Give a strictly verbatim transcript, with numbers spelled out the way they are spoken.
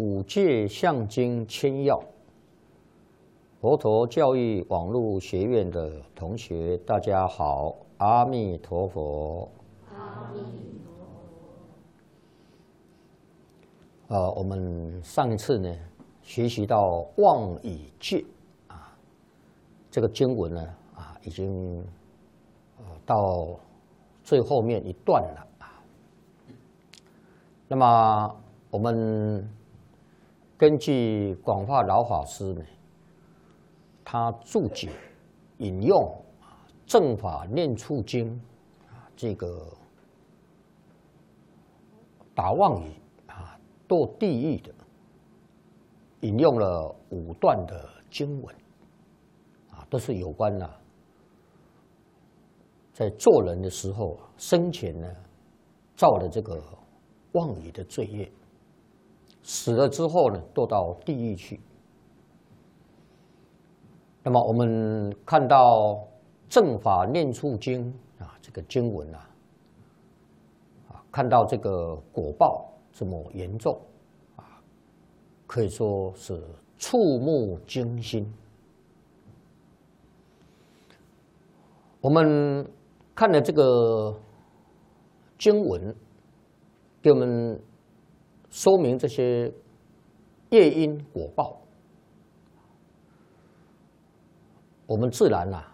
五戒相经千要，佛陀教育网络学院的同学，大家好，阿弥陀佛。 阿弥陀佛。呃，我们上一次呢，学习到妄语戒啊，这个经文呢啊，已经呃到最后面一段了啊。那么我们根据广化老法师呢，他注解引用啊《正法念处经》啊，这个打妄语啊堕地狱的，引用了五段的经文啊，都是有关了、啊、在做人的时候生前呢造了这个妄语的罪业，死了之后呢堕到地狱去。那么我们看到《正法念处经》啊，这个经文啊，啊，看到这个果报这么严重啊，可以说是触目惊心。我们看了这个经文，给我们说明这些业因果报。我们自然啊